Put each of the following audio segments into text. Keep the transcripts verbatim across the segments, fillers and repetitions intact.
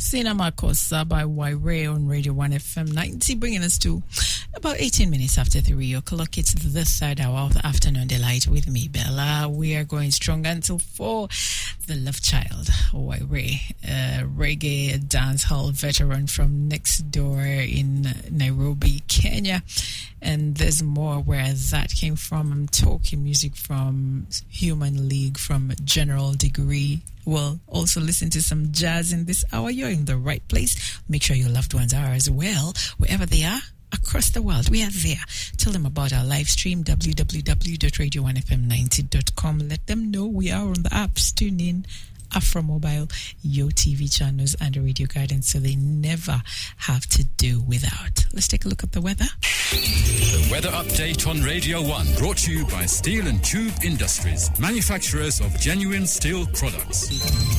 Cinema Cosa by Y-Ray on Radio one F M ninety, bringing us to about eighteen minutes after three o'clock. It's the third hour of the afternoon delight with me, Bella. We are going strong until four. The Love Child, Y-Ray, uh, reggae dancehall veteran from next door in Nairobi, Kenya. And there's more where that came from. I'm talking music from Human League, from General Degree. We'll also listen to some jazz in this hour. You're in the right place. Make sure your loved ones are as well, wherever they are across the world. We are there. Tell them about our live stream, w w w dot radio one f m ninety dot com. Let them know we are on the apps. Tune in, Afro Mobile, Yo T V channels, and Radio Garden, so they never have to do without. Let's take a look at the weather. The weather update on Radio one, brought to you by Steel and Tube Industries, manufacturers of genuine steel products.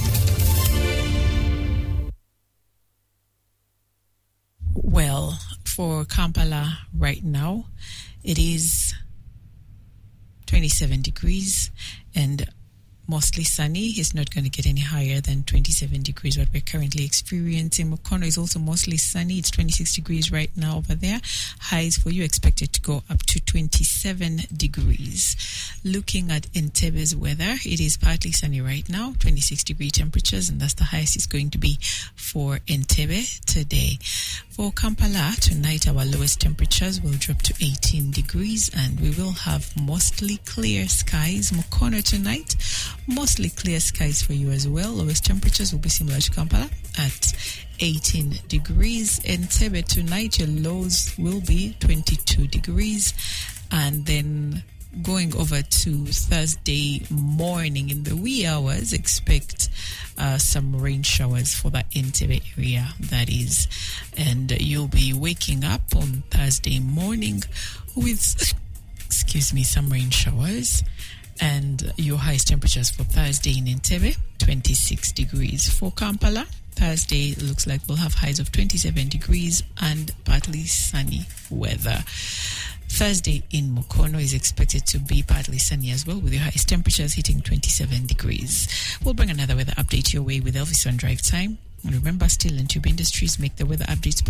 Well, for Kampala right now, it is twenty-seven degrees and mostly sunny. It's not going to get any higher than twenty-seven degrees, what we're currently experiencing. Mukono is also mostly sunny. It's twenty-six degrees right now over there. Highs for you expected to go up to twenty-seven degrees. Looking at Entebe's weather, it is partly sunny right now, twenty-six degree temperatures, and that's the highest it's going to be for Entebbe today. For Kampala, tonight our lowest temperatures will drop to eighteen degrees, and we will have mostly clear skies. Mukono tonight, mostly clear skies for you as well. Lowest temperatures will be similar to Kampala at eighteen degrees. Entebbe tonight, your lows will be twenty-two degrees. And then going over to Thursday morning in the wee hours, expect uh, some rain showers for that Entebbe area, that is. And you'll be waking up on Thursday morning with, excuse me, some rain showers. And your highest temperatures for Thursday in Entebbe, twenty-six degrees. For Kampala, Thursday looks like we'll have highs of twenty-seven degrees and partly sunny weather. Thursday in Mukono is expected to be partly sunny as well, with your highest temperatures hitting twenty-seven degrees. We'll bring another weather update your way with Elvis on Drive Time. And remember, Steel and Tube Industries make the weather updates